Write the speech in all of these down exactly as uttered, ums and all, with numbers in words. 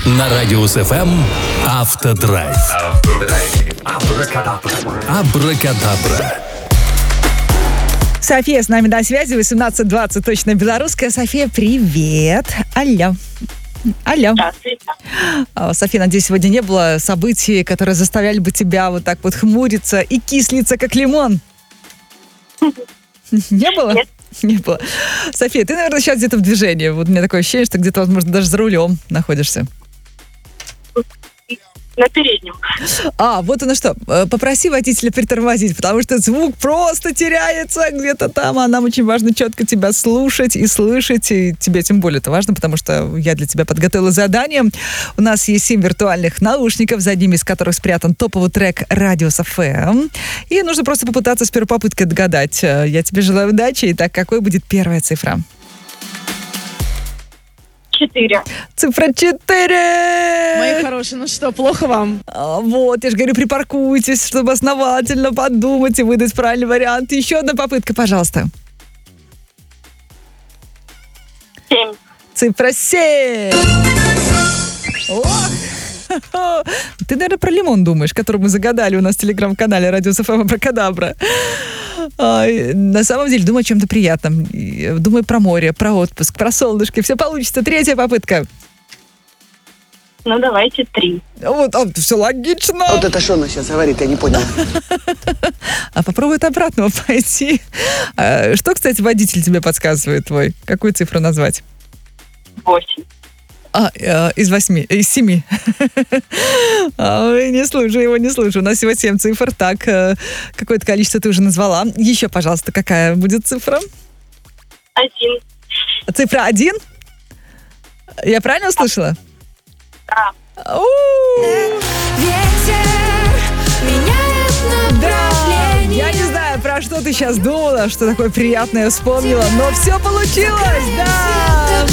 На Радиус эф эм Автодрайв. Абракадабра. София с нами на связи, восемнадцать двадцать, точно белорусская. София, привет. Алло. Алло. Здравствуйте. София, надеюсь, сегодня не было событий, которые заставляли бы тебя вот так вот хмуриться и кислиться, как лимон? Не было? Нет. Не было. София, ты, наверное, сейчас где-то в движении. Вот у меня такое ощущение, что где-то, возможно, даже за рулем находишься. На переднем. А, вот оно что. Попроси водителя притормозить, потому что звук просто теряется где-то там, а нам очень важно четко тебя слушать и слышать, и тебе тем более это важно, потому что я для тебя подготовила задание. У нас есть семь виртуальных наушников, за одним из которых спрятан топовый трек Радиус эф эм, и нужно просто попытаться с первой попытки догадать. Я тебе желаю удачи. Итак, какой будет первая цифра? Четыре. Цифра четыре! Мои хорошие, ну что, плохо вам? А, вот, я же говорю, припаркуйтесь, чтобы основательно подумать и выдать правильный вариант. Еще одна попытка, пожалуйста. Семь. Цифра семь! Ох! Ты, наверное, про лимон думаешь, который мы загадали у нас в телеграм-канале Радиус эф эм Абракадабра. А, на самом деле, думаю о чем-то приятном. Думаю про море, про отпуск, про солнышко. Все получится. Третья попытка. Ну, давайте три. Вот, а, все логично. Вот это что она сейчас говорит, я не понял. А попробуй от обратного пойти. А, что, кстати, водитель тебе подсказывает твой? Какую цифру назвать? Восемь. А, э, из восьми, из семи. а, не слушай его, не слушай. У нас всего семь цифр. Так, э, какое-то количество ты уже назвала. Еще, пожалуйста, какая будет цифра? Один. Цифра один? Я правильно услышала? Да. Да! Я не знаю, про что ты сейчас думала, что такое приятное вспомнила, но все получилось, да!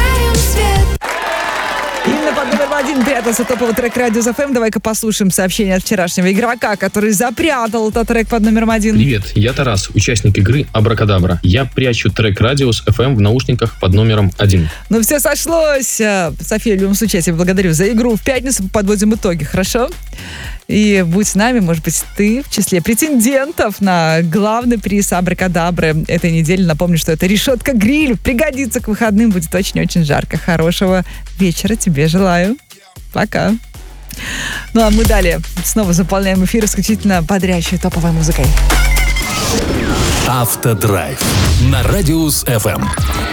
Именно под номером один прятался топовый трек Радиус эф эм. Давай-ка послушаем сообщение от вчерашнего игрока, который запрятал этот трек под номером один. Привет, я Тарас, участник игры Абракадабра. Я прячу трек Радиус эф эм в наушниках под номером один. Ну все сошлось. София, в любом случае, я тебя благодарю за игру. В пятницу подводим итоги, хорошо? И будь с нами, может быть, ты в числе претендентов на главный приз Абракадабры этой недели. Напомню, что это решетка-гриль. Пригодится к выходным, будет очень-очень жарко. Хорошего вечера тебе желаю. Пока. Ну а мы далее снова заполняем эфир исключительно бодрящей топовой музыкой. Автодрайв на Радиус эф эм.